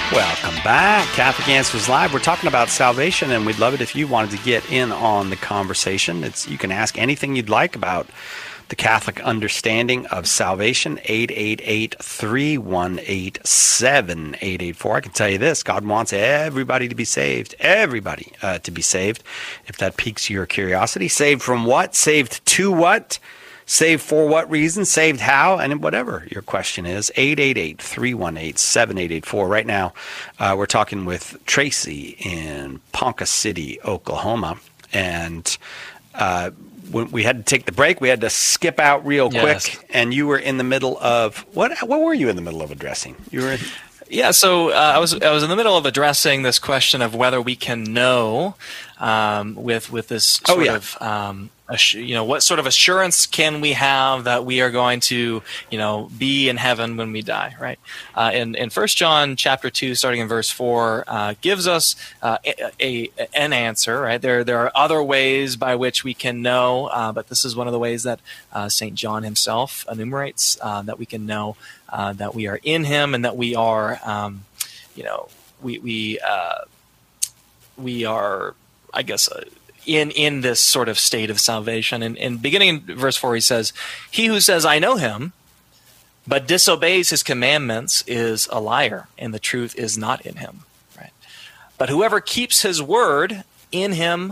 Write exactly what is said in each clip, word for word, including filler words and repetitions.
Welcome back. Catholic Answers Live. We're talking about salvation, and we'd love it if you wanted to get in on the conversation. It's you can ask anything you'd like about the Catholic understanding of salvation. eight eight eight, three one eight, seven eight eight four. I can tell you this, God wants everybody to be saved. Everybody uh, to be saved. If that piques your curiosity. Saved from what? Saved to what? Saved for what reason? Saved how? And whatever your question is, eight eight eight, three one eight, seven eight eight four. Right now, uh, we're talking with Tracy in Ponca City, Oklahoma. And uh, when we had to take the break, we had to skip out real Yes. quick. And you were in the middle of, what What were you in the middle of addressing? You were in, Yeah, so uh, I was I was in the middle of addressing this question of whether we can know um, with with this Oh, sort yeah. of um, assu- you know, what sort of assurance can we have that we are going to, you know, be in heaven when we die, right? Uh, and in First John chapter two, starting in verse four, uh, gives us uh, a, a an answer, right? There there are other ways by which we can know, uh, but this is one of the ways that uh, Saint John himself enumerates uh, that we can know. Uh, that we are in Him, and that we are, um, you know, we we uh, we are, I guess, uh, in in this sort of state of salvation. And, and beginning in verse four, he says, "He who says I know Him, but disobeys His commandments, is a liar, and the truth is not in him." Right? But whoever keeps His word, in him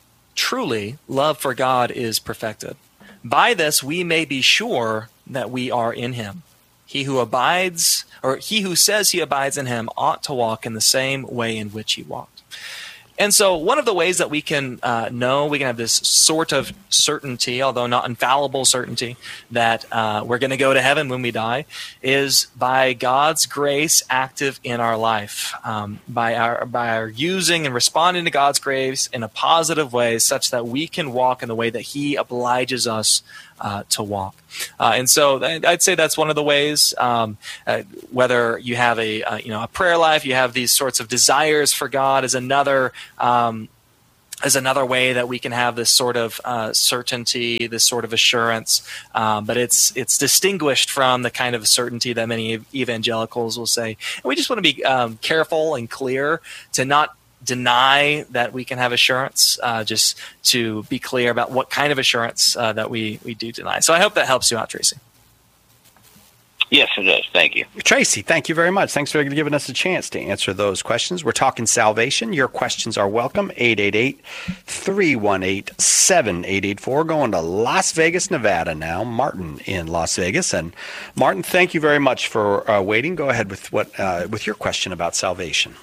truly love for God is perfected. By this we may be sure that we are in Him. He who abides, or he who says he abides in Him, ought to walk in the same way in which He walked. And so one of the ways that we can uh, know, we can have this sort of certainty, although not infallible certainty, that uh, we're going to go to heaven when we die, is by God's grace active in our life, um, by our by our using and responding to God's grace in a positive way, such that we can walk in the way that He obliges us uh, to walk. Uh, and so I'd say that's one of the ways. Um, uh, whether you have a uh, you know a prayer life, you have these sorts of desires for God, is another um, is another way that we can have this sort of uh, certainty, this sort of assurance. Um, but it's it's distinguished from the kind of certainty that many evangelicals will say. And we just want to be um, careful and clear to not deny that we can have assurance, uh, just to be clear about what kind of assurance uh, that we, we do deny. So I hope that helps you out, Tracy. Yes, it does. Thank you. Tracy, thank you very much. Thanks for giving us a chance to answer those questions. We're talking salvation. Your questions are welcome. eight eight eight, three one eight, seven eight eight four. Going to Las Vegas, Nevada now. Martin in Las Vegas. And Martin, thank you very much for uh, waiting. Go ahead with what uh, with your question about salvation.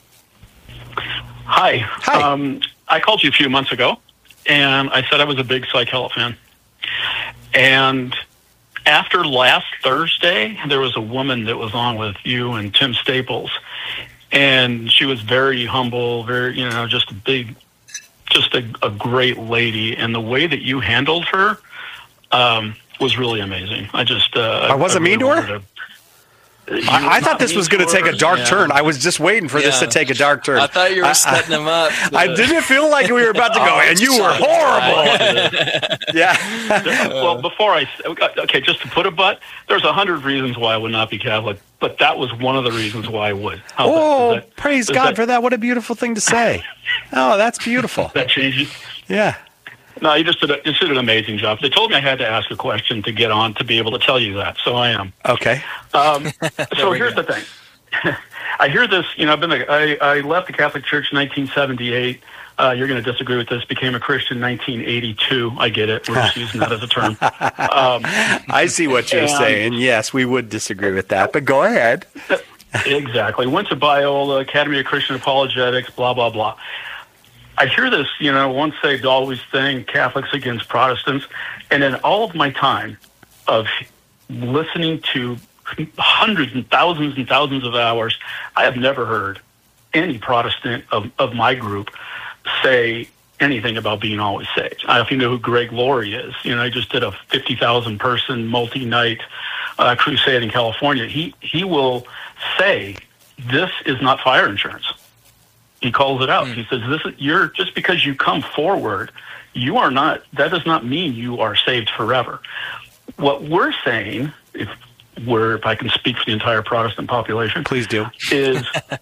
Hi. Hi. Um, I called you a few months ago, and I said I was a big Psychedelic fan. And after last Thursday, there was a woman that was on with you and Tim Staples, and she was very humble, very, you know, just a big, just a, a great lady. And the way that you handled her um, was really amazing. I just... Uh, I wasn't I really mean to her? wanted to- I, I thought this was going to take a dark Yeah. turn. I was just waiting for this Yeah. to take a dark turn. I thought you were I- setting him up. I didn't feel like we were about to go, Oh, and you were sorry. horrible. Yeah. Well, before I, okay, just to put a but, there's a hundred reasons why I would not be Catholic, but that was one of the reasons why I would. How's Oh, that? Does that- praise does God that- for that. What a beautiful thing to say. Oh, that's beautiful. That changes. Yeah. No, you just did, a, you just did an amazing job. They told me I had to ask a question to get on to be able to tell you that, so I am. Okay. Um, so we here's go. the thing. I hear this, you know, I've been, a, I, I left the Catholic Church in nineteen seventy-eight. Uh, you're going to disagree with this. Became a Christian in nineteen eighty-two. I get it. We're just using that as a term. Um, I see what you're and- saying. Yes, we would disagree with that, but go ahead. Exactly. Went to Biola, Academy of Christian Apologetics, blah, blah, blah. I hear this, you know, once saved, always thing, Catholics against Protestants. And in all of my time of listening to hundreds and thousands and thousands of hours, I have never heard any Protestant of, of my group say anything about being always saved. I don't know if you know who Greg Laurie is. You know, he just did a fifty thousand person multi-night uh, crusade in California. He, he will say, this is not fire insurance. He calls it out. Mm. He says, "This is, you're just because you come forward, you are not. That does not mean you are saved forever. What we're saying, if where, if I can speak for the entire Protestant population, please do, is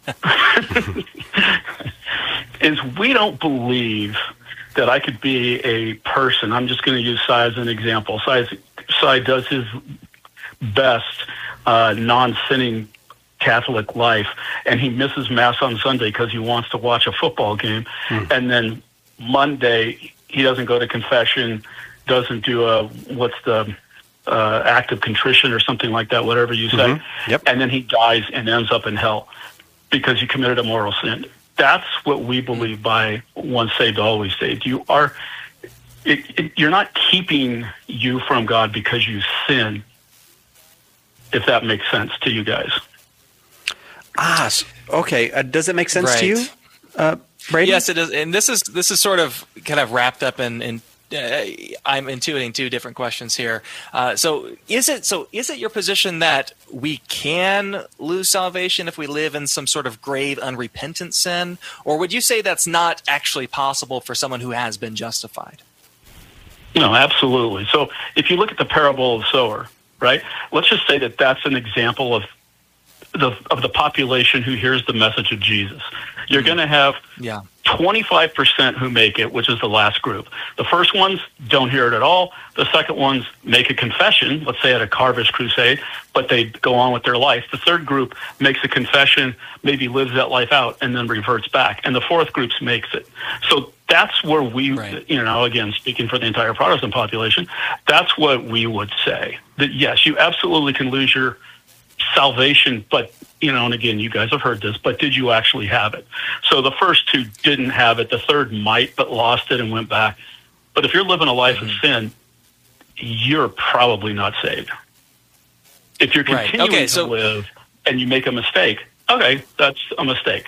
is we don't believe that I could be a person. I'm just going to use Cy as an example. Cy, Cy does his best uh, non-sinning Catholic life, and he misses Mass on Sunday because he wants to watch a football game, mm. and then Monday he doesn't go to confession, doesn't do a what's the uh, act of contrition or something like that, whatever you say, mm-hmm. Yep. And then he dies and ends up in hell because he committed a mortal sin. That's what we believe by once saved, always saved. You are, it, it, you're not keeping you from God because you sin, if that makes sense to you guys. Ah, okay. Uh, does it make sense right. to you, uh, Brady? Yes, it is. And this is this is sort of kind of wrapped up in. in uh, I'm intuiting two different questions here. Uh, so is it so? Is it your position that we can lose salvation if we live in some sort of grave, unrepentant sin, or would you say that's not actually possible for someone who has been justified? No, absolutely. So if you look at the parable of the sower, right? Let's just say that that's an example of the of the population who hears the message of Jesus. You're mm-hmm. going to have yeah. twenty-five percent who make it, which is the last group. The first ones don't hear it at all. The second ones make a confession, let's say at a Carvist crusade, but they go on with their life. The third group makes a confession, maybe lives that life out, and then reverts back. And the fourth group makes it. So that's where we, right. you know, again, speaking for the entire Protestant population, that's what we would say. That yes, you absolutely can lose your salvation, but, you know, and again, you guys have heard this, but did you actually have it? So the first two didn't have it. The third might, but lost it and went back. But if you're living a life mm-hmm. of sin, you're probably not saved. If you're continuing right. okay, to so- live and you make a mistake, okay, that's a mistake.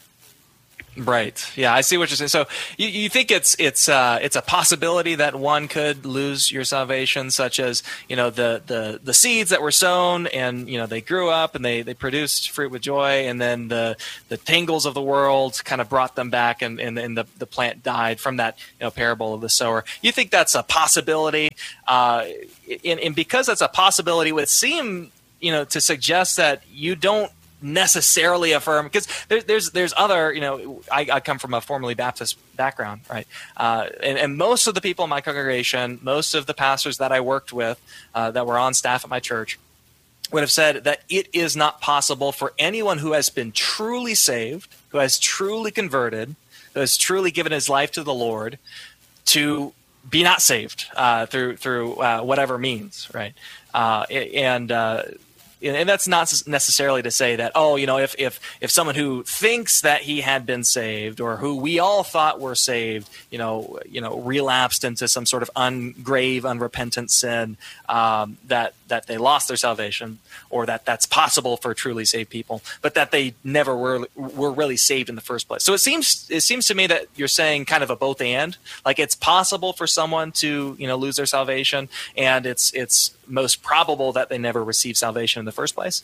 Right. Yeah, I see what you're saying. So you, you think it's it's uh, it's a possibility that one could lose your salvation, such as, you know, the, the, the seeds that were sown and, you know, they grew up and they, they produced fruit with joy, and then the, the tangles of the world kind of brought them back, and, and, and the, the plant died from that, you know, parable of the sower. You think that's a possibility? Uh, and, and because that's a possibility, it would seem, you know, to suggest that you don't necessarily affirm, because there, there's there's other, you know, I, I come from a formerly Baptist background, right? Uh, and, and most of the people in my congregation, most of the pastors that I worked with uh, that were on staff at my church would have said that it is not possible for anyone who has been truly saved, who has truly converted, who has truly given his life to the Lord, to be not saved uh, through through uh, whatever means, right? Uh, and uh, And that's not necessarily to say that, oh, you know, if, if if someone who thinks that he had been saved, or who we all thought were saved, you know, you know, relapsed into some sort of ungrave, unrepentant sin, um, that that they lost their salvation, or that that's possible for truly saved people, but that they never were were really saved in the first place. So it seems it seems to me that you're saying kind of a both and, like it's possible for someone to, you know, lose their salvation, and it's it's most probable that they never receive salvation in the first place?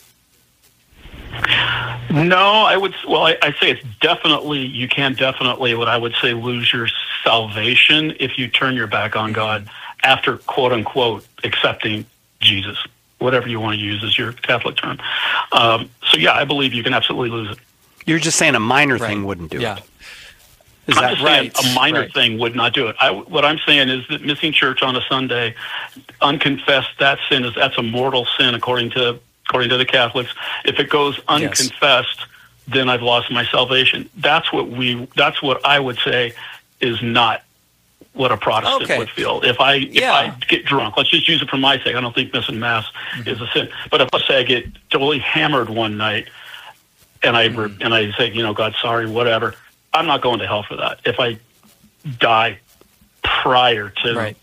No, I would, well, I, I say it's definitely, you can definitely, what I would say, lose your salvation if you turn your back on God after, quote unquote, accepting Jesus, whatever you want to use as your Catholic term. Um, so yeah, I believe you can absolutely lose it. You're just saying a minor right. thing wouldn't do yeah. it. Is I'm that just right? saying a minor right. thing would not do it. I, what I'm saying is that missing church on a Sunday, unconfessed, that sin is that's a mortal sin according to according to the Catholics. If it goes unconfessed, yes. then I've lost my salvation. That's what we. That's what I would say is not what a Protestant okay. would feel. If I yeah. if I get drunk, let's just use it for my sake. I don't think missing Mass mm-hmm. is a sin. But if let's say I get totally hammered one night, and I mm-hmm. and I say, you know, God, sorry, whatever. I'm not going to hell for that. If I die prior to right.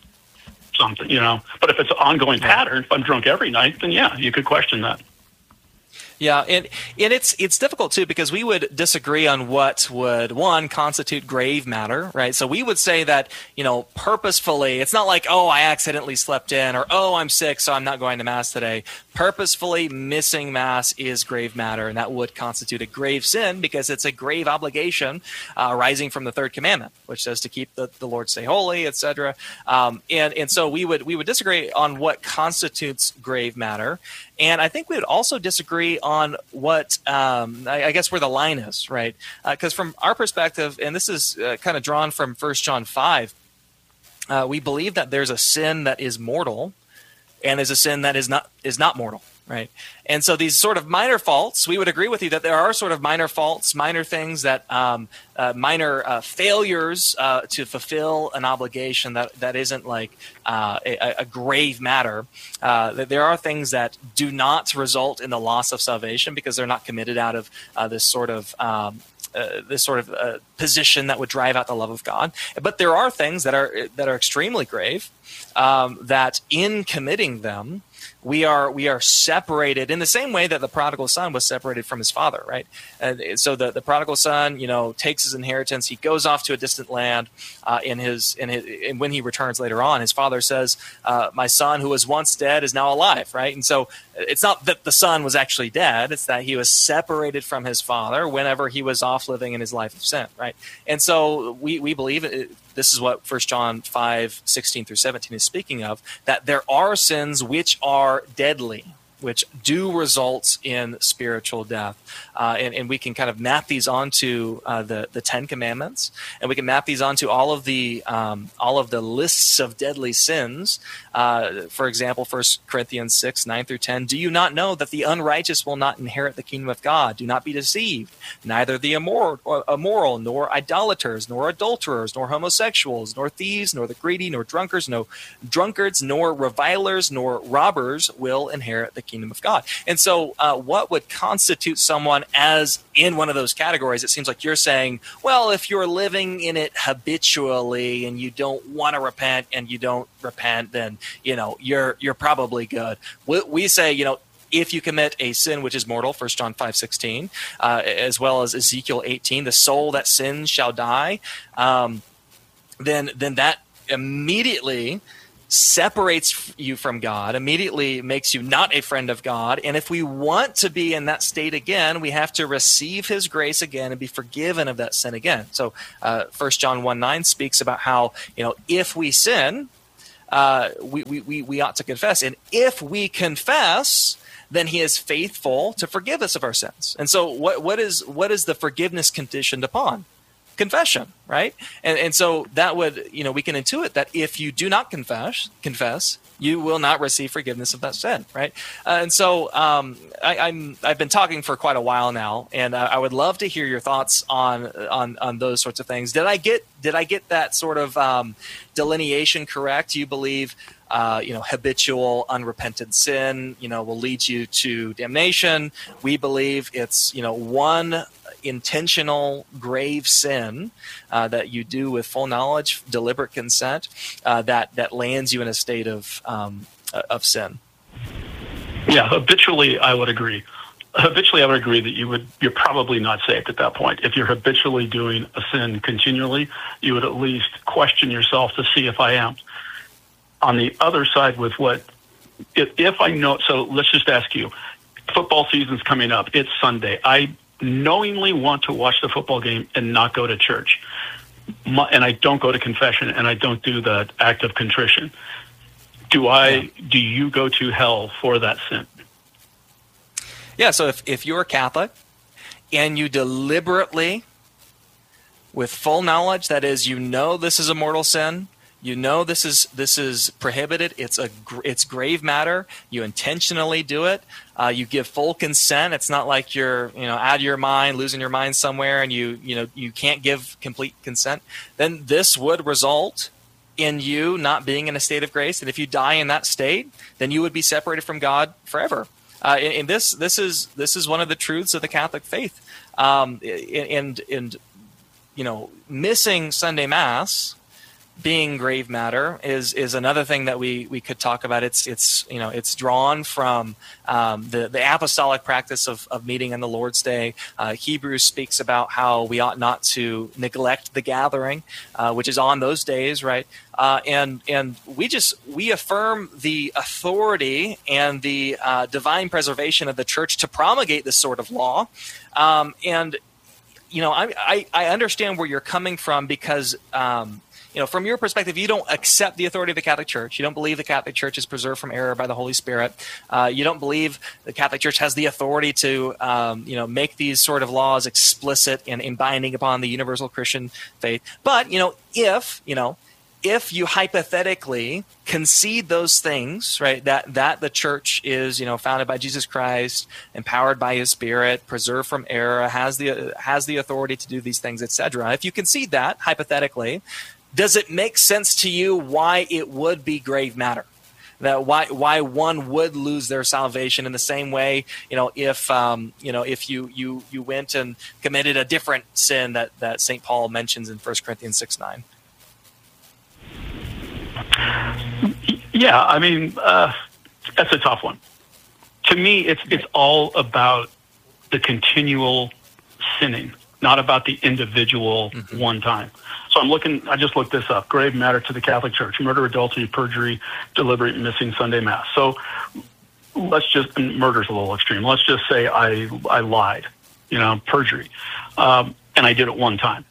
something, you know. But if it's an ongoing pattern, if I'm drunk every night, then yeah, you could question that. Yeah, and and it's it's difficult too because we would disagree on what would one constitute grave matter, right? So we would say that, you know, purposefully, it's not like, oh, I accidentally slept in, or oh, I'm sick, so I'm not going to Mass today. Purposefully missing Mass is grave matter, and that would constitute a grave sin because it's a grave obligation uh, arising from the third commandment, which says to keep the, the Lord's Day holy, et cetera. Um, and and so we would we would disagree on what constitutes grave matter. And I think we would also disagree on what, um, I, I guess, where the line is, right? Because uh, from our perspective, and this is uh, kind of drawn from First John five, uh, we believe that there's a sin that is mortal and there's a sin that is not is not mortal, right? And so these sort of minor faults, we would agree with you that there are sort of minor faults, minor things that, um, uh, minor uh, failures uh, to fulfill an obligation that, that isn't like uh, a, a grave matter. Uh, that there are things that do not result in the loss of salvation because they're not committed out of uh, this sort of um, Uh, this sort of uh, position that would drive out the love of God. But there are things that are that are extremely grave um, that in committing them, we are we are separated in the same way that the prodigal son was separated from his father, right? And so the, the prodigal son, you know, takes his inheritance. He goes off to a distant land. Uh, in his in his and when he returns later on, his father says, uh, "My son, who was once dead, is now alive." Right? And so it's not that the son was actually dead; it's that he was separated from his father whenever he was off living in his life of sin. Right? And so we we believe it, this is what First John five sixteen through seventeen is speaking of, that there are sins which are deadly, which do result in spiritual death. Uh, and, and we can kind of map these onto uh, the, the Ten Commandments, and we can map these onto all of the um, all of the lists of deadly sins. Uh, for example, First Corinthians six, nine through ten, do you not know that the unrighteous will not inherit the kingdom of God? Do not be deceived. Neither the immoral, or immoral, nor idolaters, nor adulterers, nor homosexuals, nor thieves, nor the greedy, nor drunkards, no drunkards, nor revilers, nor robbers will inherit the kingdom of God. And so uh, what would constitute someone as in one of those categories? It seems like you're saying, well, if you're living in it habitually and you don't want to repent and you don't repent, then, you know, you're you're probably good. We, we say, you know, if you commit a sin which is mortal, First John five sixteen, uh, as well as Ezekiel eighteen, the soul that sins shall die, um, then then that immediately separates you from God, immediately makes you not a friend of God. And if we want to be in that state again, we have to receive his grace again and be forgiven of that sin again. So uh, First John one nine speaks about how, you know, if we sin, uh, we, we, we ought to confess. And if we confess, then he is faithful to forgive us of our sins. And so what what is what is the forgiveness conditioned upon? Confession, right? And and so that would, you know, we can intuit that if you do not confess, confess, you will not receive forgiveness of that sin, right? Uh, and so um, I, I'm I've been talking for quite a while now, and uh, I would love to hear your thoughts on on on those sorts of things. Did I get did I get that sort of um, delineation correct? You believe, uh, you know, habitual unrepentant sin, you know, will lead you to damnation. We believe it's, you know, one intentional grave sin uh, that you do with full knowledge, deliberate consent, uh, that that lands you in a state of um, of sin. Yeah, habitually, I would agree. Habitually, I would agree that you would you're probably not saved at that point. If you're habitually doing a sin continually, you would at least question yourself to see if I am. On the other side, with what if, if I know, so let's just ask you, football season's coming up. It's Sunday. I knowingly want to watch the football game and not go to church. My, and I don't go to confession, and I don't do the act of contrition. Do I, yeah. do you go to hell for that sin? Yeah, so if, if you're Catholic and you deliberately, with full knowledge, that is, you know this is a mortal sin, you know this is this is prohibited. It's a it's grave matter. You intentionally do it. Uh, you give full consent. It's not like you're you know out of your mind, losing your mind somewhere, and you you know you can't give complete consent. Then this would result in you not being in a state of grace. And if you die in that state, then you would be separated from God forever. Uh, and, and this this is this is one of the truths of the Catholic faith. Um, and and you know missing Sunday Mass being grave matter is is another thing that we we could talk about. It's it's you know it's drawn from um, the the apostolic practice of, of meeting on the Lord's Day. Uh, Hebrews speaks about how we ought not to neglect the gathering, uh, which is on those days, right? Uh, and and we just we affirm the authority and the uh, divine preservation of the church to promulgate this sort of law, um, and you know I, I I understand where you're coming from because. Um, You know, from your perspective, you don't accept the authority of the Catholic Church. You don't believe the Catholic Church is preserved from error by the Holy Spirit. Uh, you don't believe the Catholic Church has the authority to, um, you know, make these sort of laws explicit and, and binding upon the universal Christian faith. But, you know, if, you know, if you hypothetically concede those things, right, that, that the church is, you know, founded by Jesus Christ, empowered by his Spirit, preserved from error, has the, has the authority to do these things, et cetera. If you concede that, hypothetically, does it make sense to you why it would be grave matter? That why why one would lose their salvation in the same way, you know, if um, you know if you you you went and committed a different sin that, that Saint Paul mentions in First Corinthians six nine. Yeah, I mean uh, that's a tough one. To me, it's it's all about the continual sinning, not about the individual mm-hmm. one time. So I'm looking, I just looked this up, grave matter to the Catholic Church, murder, adultery, perjury, deliberate missing Sunday Mass. So let's just, murder's a little extreme. Let's just say I I lied, you know, perjury, um, and I did it one time.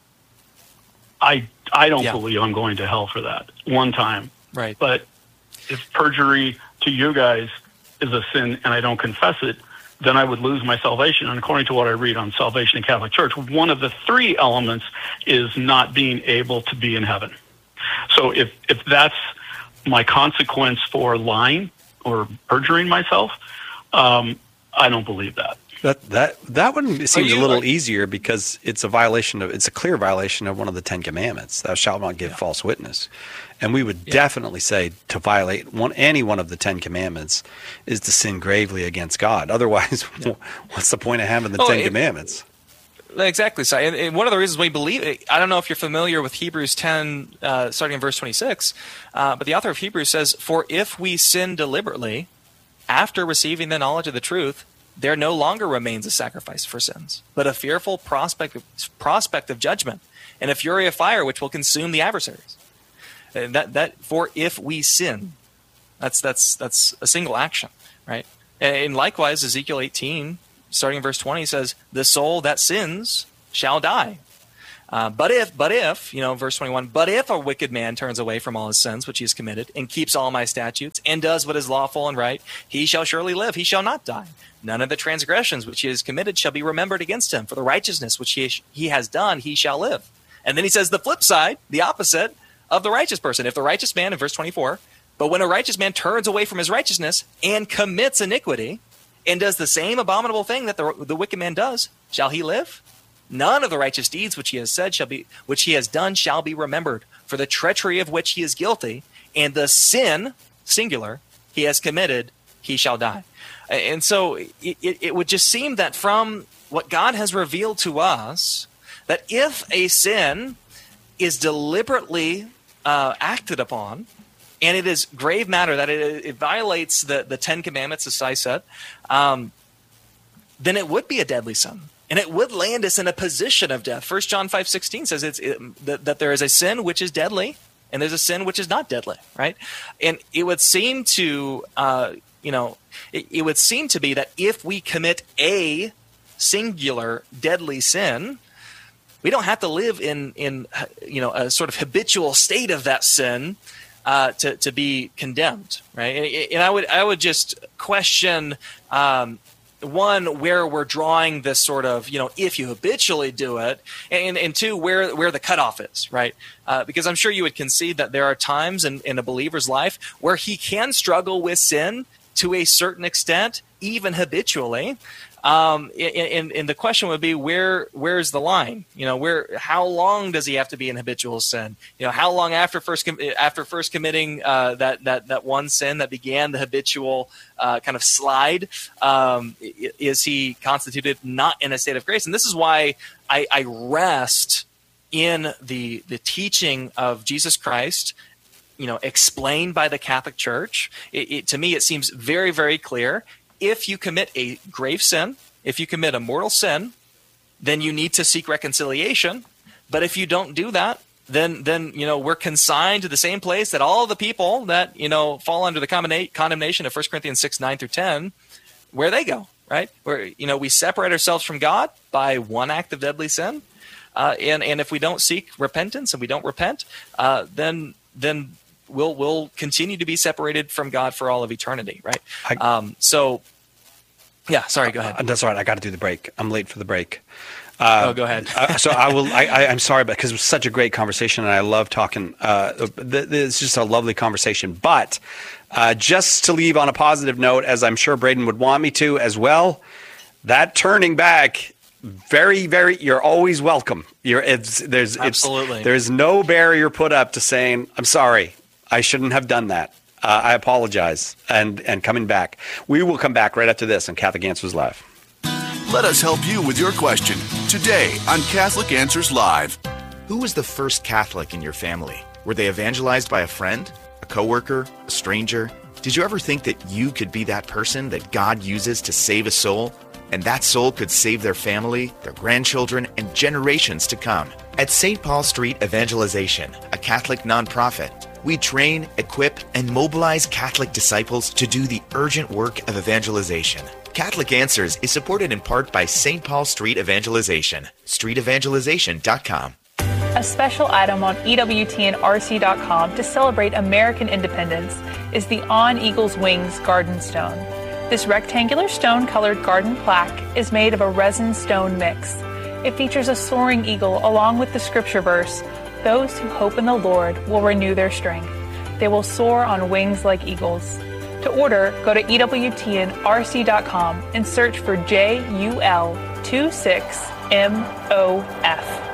I I don't yeah. believe I'm going to hell for that, one time. Right. But if perjury to you guys is a sin and I don't confess it, then I would lose my salvation. And according to what I read on Salvation in Catholic Church, one of the three elements is not being able to be in heaven. So if, if that's my consequence for lying or perjuring myself, um, I don't believe that. That that that one seems you, a little are, easier because it's a violation of it's a clear violation of one of the Ten Commandments. Thou shalt not give yeah. false witness, and we would yeah. definitely say to violate one any one of the Ten Commandments is to sin gravely against God. Otherwise, yeah. what's the point of having the oh, Ten it, Commandments? Exactly. So, and, and one of the reasons we believe it, I don't know if you're familiar with Hebrews ten, uh, starting in verse twenty-six, uh, but the author of Hebrews says, "For if we sin deliberately after receiving the knowledge of the truth, there no longer remains a sacrifice for sins, but a fearful prospect of, prospect of judgment and a fury of fire which will consume the adversaries." And that that for if we sin, that's that's that's a single action, right? And likewise, Ezekiel eighteen, starting in verse twenty, says, "The soul that sins shall die." Uh, but if, but if, you know, verse twenty-one, "But if a wicked man turns away from all his sins which he has committed, and keeps all my statutes, and does what is lawful and right, he shall surely live; he shall not die. None of the transgressions which he has committed shall be remembered against him. For the righteousness which he he has done, he shall live." And then he says the flip side, the opposite of the righteous person. If the righteous man, in verse twenty-four, "But when a righteous man turns away from his righteousness and commits iniquity, and does the same abominable thing that the, the wicked man does, shall he live? None of the righteous deeds which he has said shall be, which he has done shall be remembered, for the treachery of which he is guilty, and the sin, singular, he has committed, he shall die." And so it, it, it would just seem that from what God has revealed to us, that if a sin is deliberately uh, acted upon, and it is grave matter, that it, it violates the, the Ten Commandments, as I said, um, then it would be a deadly sin. And it would land us in a position of death. First John five sixteen says it's, it, that, that there is a sin which is deadly, and there's a sin which is not deadly, right? And it would seem to, uh, you know, it, it would seem to be that if we commit a singular deadly sin, we don't have to live in, in you know, a sort of habitual state of that sin uh, to to be condemned, right? And, and I would I would just question. Um, One, where we're drawing this sort of, you know, if you habitually do it, and, and two, where where the cutoff is, right? Uh, because I'm sure you would concede that there are times in, in a believer's life where he can struggle with sin to a certain extent, even habitually. Um, and, and the question would be, where where's the line? You know, where how long does he have to be in habitual sin? You know, how long after first after first committing uh, that that that one sin that began the habitual uh, kind of slide, um, is he constituted not in a state of grace? And this is why I, I rest in the the teaching of Jesus Christ, you know, explained by the Catholic Church, it, it, to me, it seems very, very clear. If you commit a grave sin, if you commit a mortal sin, then you need to seek reconciliation. But if you don't do that, then, then you know, we're consigned to the same place that all the people that, you know, fall under the condemnation of First Corinthians six, nine through ten, where they go, right? Where, you know, we separate ourselves from God by one act of deadly sin. Uh, and, and if we don't seek repentance and we don't repent, uh, then, then we'll, we'll continue to be separated from God for all of eternity, right? I, um, so, yeah, sorry, go ahead. Uh, that's all right. I got to do the break. I'm late for the break. Uh, oh, go ahead. uh, so I will. I, I, I'm sorry, but because it was such a great conversation, and I love talking. Uh, th- it's just a lovely conversation. But uh, just to leave on a positive note, as I'm sure Braden would want me to as well, that turning back, very, very. You're always welcome. You're. It's there's. Absolutely. It's, there's no barrier put up to saying, "I'm sorry, I shouldn't have done that. Uh, I apologize," and and coming back. We will come back right after this on Catholic Answers Live. Let us help you with your question today on Catholic Answers Live. Who was the first Catholic in your family? Were they evangelized by a friend, a coworker, a stranger? Did you ever think that you could be that person that God uses to save a soul? And that soul could save their family, their grandchildren, and generations to come. At Saint Paul Street Evangelization, a Catholic nonprofit, we train, equip, and mobilize Catholic disciples to do the urgent work of evangelization. Catholic Answers is supported in part by Saint Paul Street Evangelization, street evangelization dot com. A special item on E W T N R C dot com to celebrate American independence is the On Eagle's Wings Garden Stone. This rectangular stone-colored garden plaque is made of a resin stone mix. It features a soaring eagle along with the scripture verse, "Those who hope in the Lord will renew their strength. They will soar on wings like eagles." To order, go to E W T N R C dot com and search for J U L two six M O F.